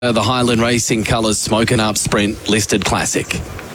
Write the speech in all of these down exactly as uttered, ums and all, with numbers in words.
Uh, the Highland Racing Colours Smoking Up Sprint listed classic.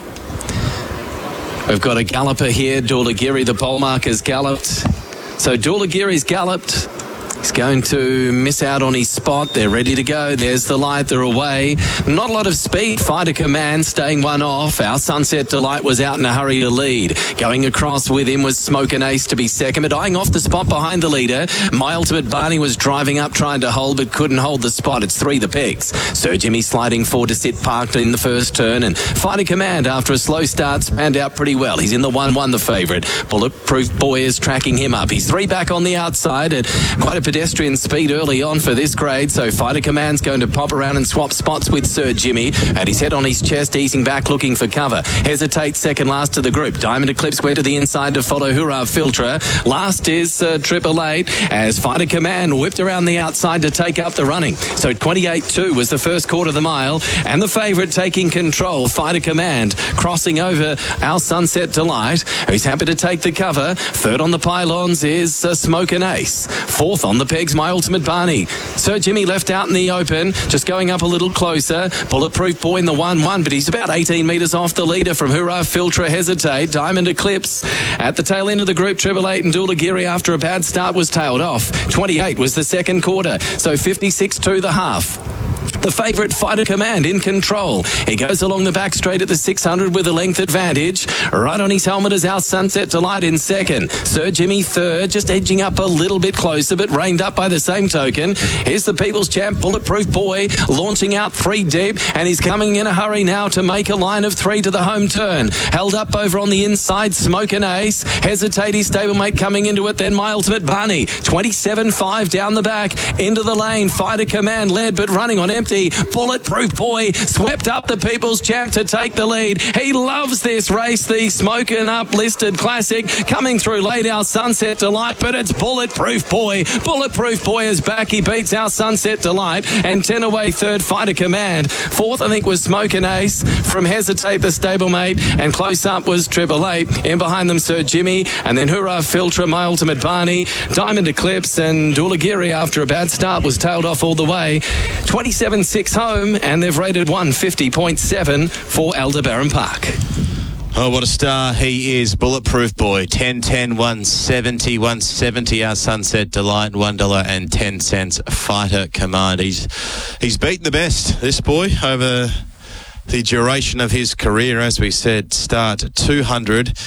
We've got a galloper here, Doolagiri. The pole marker's galloped. So Doolagiri's galloped. He's going to miss out on his spot. They're ready to go. There's the light. They're away. Not a lot of speed. Fighter Command staying one off. Our Sunset Delight was out in a hurry to lead. Going across with him was Smokin' Ace to be second, but eyeing off the spot behind the leader. My Ultimate Barney was driving up trying to hold, but couldn't hold the spot. It's three the pegs. Sir Jimmy sliding forward to sit parked in the first turn, and Fighter Command, after a slow start, spanned out pretty well. He's in the one one, the favourite. Bulletproof Boy is tracking him up. He's three back on the outside, and quite a pedestrian speed early on for this grade, so Fighter Command's going to pop around and swap spots with Sir Jimmy, and his head on his chest, easing back, looking for cover. Hesitate second last to the group. Diamond Eclipse went to the inside to follow Hurrah Filtra. Last is uh, Triple Eight, as Fighter Command whipped around the outside to take up the running. So twenty-eight two was the first quarter of the mile, and the favourite taking control, Fighter Command, crossing over our Sunset Delight, who's happy to take the cover. Third on the pylons is uh, Smokin' Ace. Fourth on the pegs, My Ultimate Barney. Sir Jimmy left out in the open, just going up a little closer. Bulletproof Boy in the one one, but he's about eighteen metres off the leader from Hurrah Filtra. Hesitate. Diamond Eclipse at the tail end of the group. Triple Eight and Doolagiri, after a bad start, was tailed off. twenty-eight was the second quarter, so fifty-six two the half. The favourite, Fighter Command, in control. He goes along the back straight at the six hundred with a length advantage. Right on his helmet is our Sunset Delight in second. Sir Jimmy third, just edging up a little bit closer, but reined up by the same token. Here's the People's Champ, Bulletproof Boy, launching out three deep, and he's coming in a hurry now to make a line of three to the home turn. Held up over on the inside, Smokin' Ace. Hesitate, his stablemate coming into it, then My Ultimate Barney. twenty-seven five down the back, into the lane. Fighter Command led, but running on empty. Bulletproof Boy swept up the People's Champ to take the lead. He loves this race, the Smokin' Up listed classic. Coming through late, our Sunset Delight, but it's Bulletproof Boy. Bulletproof Boy is back. He beats our Sunset Delight, and ten away third, Fighter Command. Fourth, I think, was Smokin' Ace from Hesitate, the stablemate, and close up was Triple Eight. In behind them, Sir Jimmy, and then Hurrah Filtra, My Ultimate Barney, Diamond Eclipse, and Doolagiri, after a bad start, was tailed off all the way. twenty-seven six home, and they've rated one fifty point seven for Aldebaran Park. Oh, what a star he is, Bulletproof Boy. ten ten, one seventy, one seventy our Sunset Delight, one dollar and ten cents Fighter Command. He's, he's beaten the best, this boy, over the duration of his career. As we said, start two hundred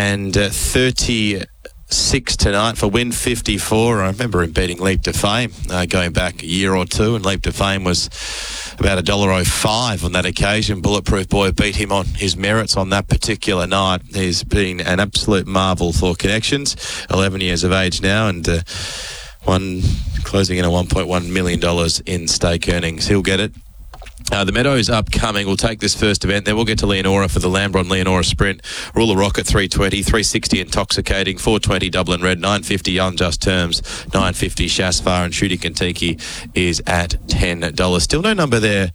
thirty six tonight for win fifty-four. I remember him beating Leap to Fame uh, going back a year or two, and Leap to Fame was about a dollar oh five on that occasion. Bulletproof Boy beat him on his merits on that particular night. He's been an absolute marvel for Connections, eleven years of age now, and uh, one closing in at one point one million dollars in stake earnings. He'll get it. Uh, the Meadows upcoming. We'll take this first event, then we'll get to Leonora for the Lambron Leonora Sprint. Rule of Rocket three twenty, three sixty Intoxicating, four twenty Dublin Red, nine fifty Unjust Terms, nine fifty Shasfar, and Shooty Kentucky is at ten dollars. Still no number there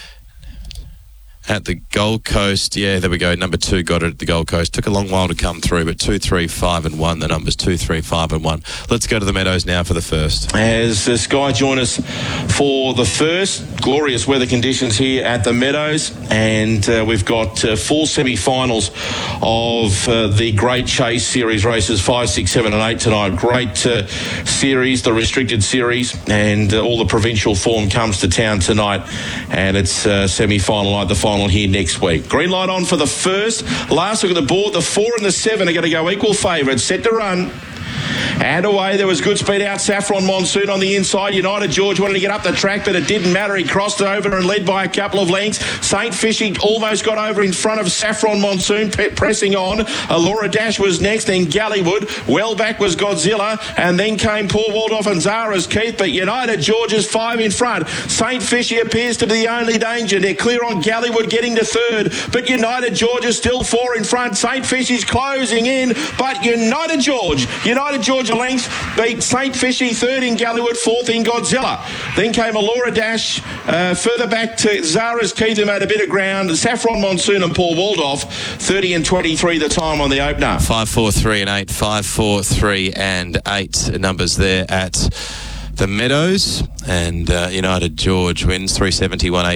at the Gold Coast. Yeah, there we go. Number two got it at the Gold Coast. Took a long while to come through, but two, three, five, and one. The numbers two, three, five, and one. Let's go to the Meadows now for the first. As uh, Sky join us for the first, glorious weather conditions here at the Meadows, and uh, we've got uh, four semi-finals of uh, the Great Chase Series races, five, six, seven, and eight tonight. Great uh, series, the restricted series, and uh, all the provincial form comes to town tonight, and it's uh, semi-final night, the final here next week. Green light on for the first. Last look at the board. The four and the seven are going to go equal favourites. Set to run. And away, there was good speed out. Saffron Monsoon on the inside. United George wanted to get up the track, but it didn't matter. He crossed over and led by a couple of lengths. Saint Fishy almost got over in front of Saffron Monsoon, pe- pressing on. Allura Dash was next, then Gallywood. Well back was Godzilla, and then came Paul Waldorf and Zara's Keith, but United George is five in front. Saint Fishy appears to be the only danger. They're clear on Gallywood getting to third, but United George is still four in front. Saint Fishy's closing in, but United George, United George a length, beat Saint Fishy third in Gallywood, fourth in Godzilla. Then came Allura Dash, uh, further back to Zara's Keith, who made a bit of ground. Saffron Monsoon and Paul Waldorf, thirty and twenty-three the time on the opener. Five, four, three, and eight. Five, four, three, and eight numbers there at the Meadows, and uh, United George wins three seventy, one eighty.